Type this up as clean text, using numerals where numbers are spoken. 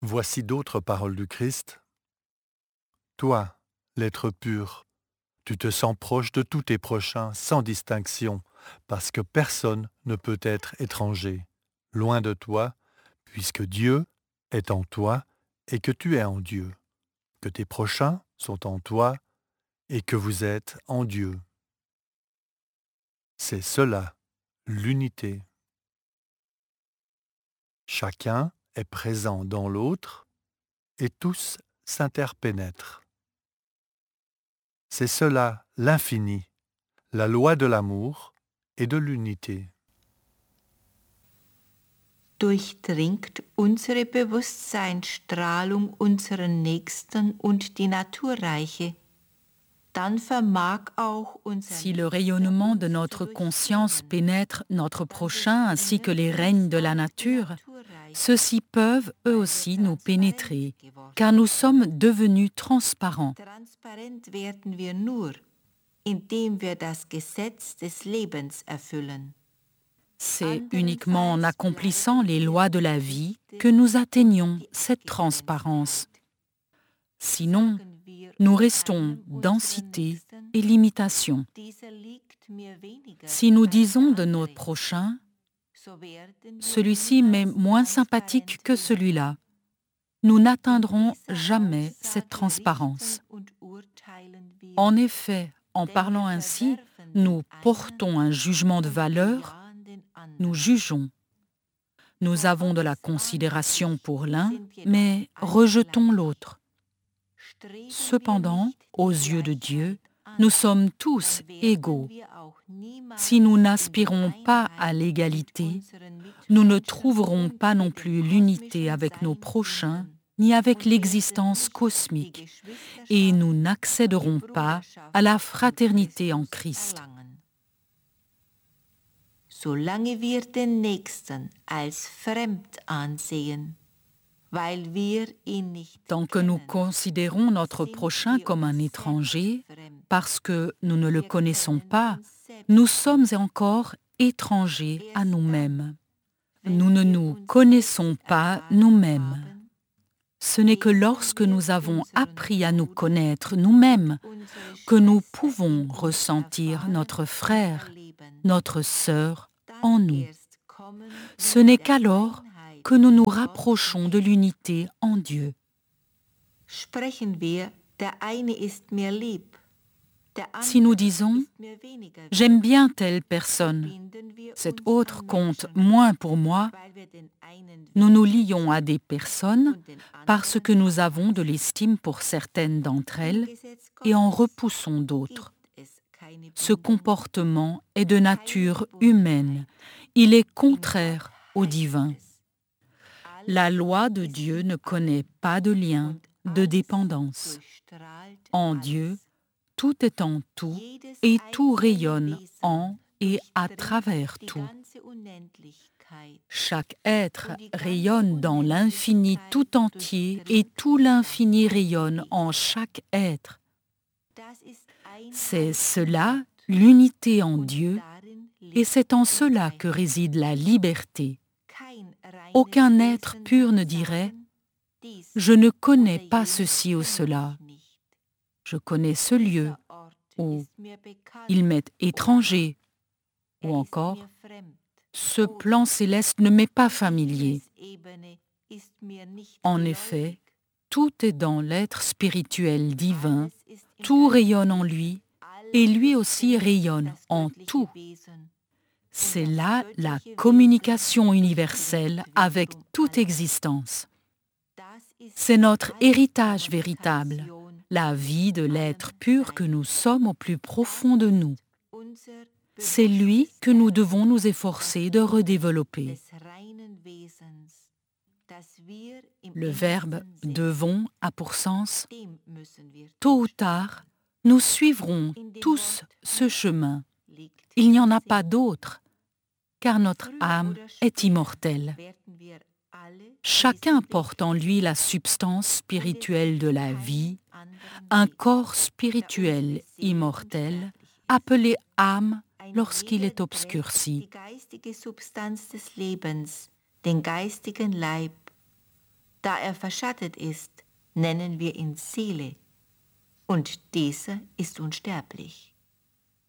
Voici d'autres paroles du Christ. Toi, l'être pur, tu te sens proche de tous tes prochains sans distinction, parce que personne ne peut être étranger, loin de toi, puisque Dieu est en toi et que tu es en Dieu, que tes prochains sont en toi et que vous êtes en Dieu. C'est cela, l'unité. Chacun est présent dans l'autre et tous s'interpénètrent. C'est cela l'infini, la loi de l'amour et de l'unité. Durchdringt unsere Bewusstseinsstrahlung unseren Nächsten und die Naturreiche, dann vermag auch unser Si le rayonnement de notre conscience pénètre notre prochain ainsi que les règnes de la nature, ceux-ci peuvent eux aussi nous pénétrer, car nous sommes devenus transparents. Transparent werden wir nur, indem wir das Gesetz des Lebens erfüllen. C'est uniquement en accomplissant les lois de la vie que nous atteignons cette transparence. Sinon, nous restons densité et limitation. Si nous disons de notre prochain, celui-ci m'est moins sympathique que celui-là, nous n'atteindrons jamais cette transparence. En effet, en parlant ainsi, nous portons un jugement de valeur, nous jugeons. Nous avons de la considération pour l'un, mais rejetons l'autre. Cependant, aux yeux de Dieu, nous sommes tous égaux. Si nous n'aspirons pas à l'égalité, nous ne trouverons pas non plus l'unité avec nos prochains, ni avec l'existence cosmique, et nous n'accéderons pas à la fraternité en Christ. Solange wir den Nächsten als fremd ansehen, weil wir ihn nicht Tant que nous considérons notre prochain comme un étranger, parce que nous ne le connaissons pas, nous sommes encore étrangers à nous-mêmes. Nous ne nous connaissons pas nous-mêmes. Ce n'est que lorsque nous avons appris à nous connaître nous-mêmes que nous pouvons ressentir notre frère, notre sœur en nous. Ce n'est qu'alors que nous nous rapprochons de l'unité en Dieu. Sprechen wir, der eine ist mir lieb. Si nous disons « J'aime bien telle personne, cet autre compte moins pour moi », nous nous lions à des personnes parce que nous avons de l'estime pour certaines d'entre elles et en repoussons d'autres. Ce comportement est de nature humaine. Il est contraire au divin. La loi de Dieu ne connaît pas de lien, de dépendance. En Dieu, tout est en tout et tout rayonne en et à travers tout. Chaque être rayonne dans l'infini tout entier et tout l'infini rayonne en chaque être. C'est cela, l'unité en Dieu, et c'est en cela que réside la liberté. Aucun être pur ne dirait « Je ne connais pas ceci ou cela. Je connais ce lieu, ou il m'est étranger, ou encore ce plan céleste ne m'est pas familier. » En effet, tout est dans l'être spirituel divin, tout rayonne en lui, et lui aussi rayonne en tout. C'est là la communication universelle avec toute existence. C'est notre héritage véritable, la vie de l'être pur que nous sommes au plus profond de nous. C'est lui que nous devons nous efforcer de redévelopper. Le verbe « devons » a pour sens « tôt ou tard, nous suivrons tous ce chemin. Il n'y en a pas d'autre, car notre âme est immortelle. » Chacun porte en lui la substance spirituelle de la vie, un corps spirituel immortel, appelé âme lorsqu'il est obscurci. Die geistige Substanz des Lebens, den geistigen Leib. Da er verschattet ist, nennen wir ihn Seele, und dieser ist unsterblich.